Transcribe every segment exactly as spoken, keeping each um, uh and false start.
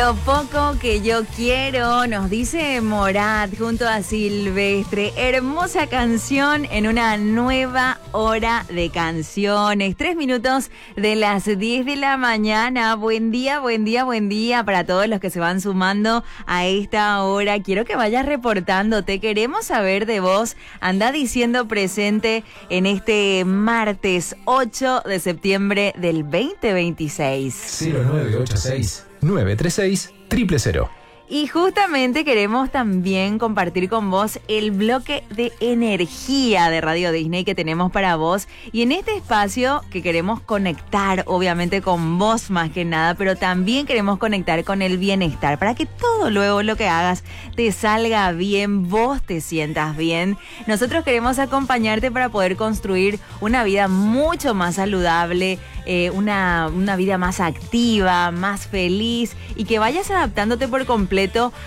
Lo poco que yo quiero, nos dice Morat junto a Silvestre. Hermosa canción en una nueva hora de canciones. Tres minutos de las diez de la mañana. Buen día, buen día, buen día para todos los que se van sumando a esta hora. Quiero que vayas reportándote. Queremos saber de vos. Anda diciendo presente en este martes ocho de septiembre del veinte veintiséis. cero nueve ocho seis nueve tres seis cero cero. Y justamente queremos también compartir con vos el bloque de energía de Radio Disney que tenemos para vos. Y en este espacio que queremos conectar, obviamente, con vos más que nada, pero también queremos conectar con el bienestar, para que todo luego lo que hagas te salga bien, vos te sientas bien. Nosotros queremos acompañarte para poder construir una vida mucho más saludable, eh, una, una vida más activa, más feliz, y que vayas adaptándote por completo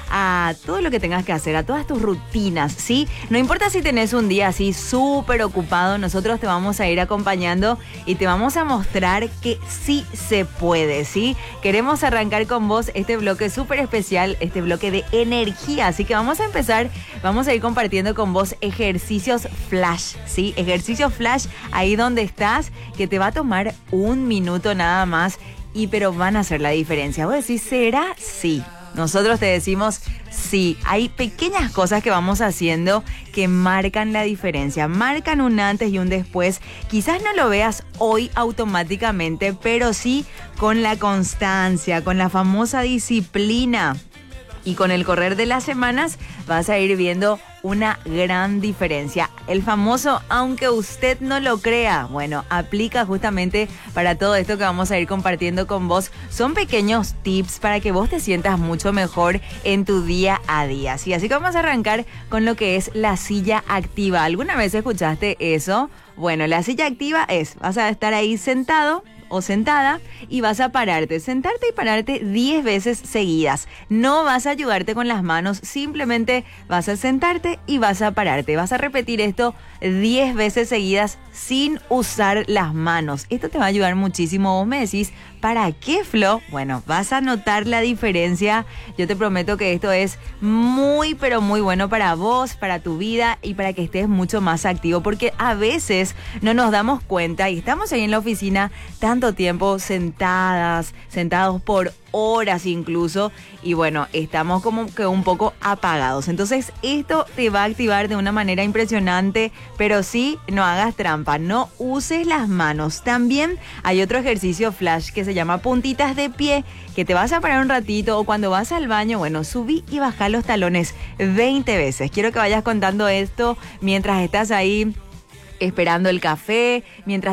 a todo lo que tengas que hacer, a todas tus rutinas, ¿sí? No importa si tenés un día así súper ocupado, nosotros te vamos a ir acompañando y te vamos a mostrar que sí se puede, ¿sí? Queremos arrancar con vos este bloque súper especial, este bloque de energía, así que vamos a empezar, vamos a ir compartiendo con vos ejercicios flash, ¿sí? Ejercicios flash ahí donde estás, que te va a tomar un minuto nada más, y pero van a hacer la diferencia. Vos decís, ¿será? Sí. Nosotros te decimos, sí, hay pequeñas cosas que vamos haciendo que marcan la diferencia, marcan un antes y un después. Quizás no lo veas hoy automáticamente, pero sí con la constancia, con la famosa disciplina. Y con el correr de las semanas vas a ir viendo una gran diferencia. El famoso, aunque usted no lo crea, bueno, aplica justamente para todo esto que vamos a ir compartiendo con vos. Son pequeños tips para que vos te sientas mucho mejor en tu día a día. Sí, así que vamos a arrancar con lo que es la silla activa. ¿Alguna vez escuchaste eso? Bueno, la silla activa es, vas a estar ahí sentado o sentada y vas a pararte, sentarte y pararte diez veces seguidas. No vas a ayudarte con las manos, simplemente vas a sentarte y vas a pararte. Vas a repetir esto diez veces seguidas sin usar las manos. Esto te va a ayudar muchísimo. Vos me decís, ¿para qué, Flo? Bueno, vas a notar la diferencia. Yo te prometo que esto es muy, pero muy bueno para vos, para tu vida y para que estés mucho más activo, porque a veces no nos damos cuenta y estamos ahí en la oficina tanto tiempo sentadas, sentados por horas incluso, y bueno, estamos como que un poco apagados. Entonces esto te va a activar de una manera impresionante, pero sí, no hagas trampa, no uses las manos. También hay otro ejercicio flash que se llama puntitas de pie, que te vas a parar un ratito, o cuando vas al baño, bueno, subí y bajá los talones veinte veces. Quiero que vayas contando esto mientras estás ahí esperando el café, mientras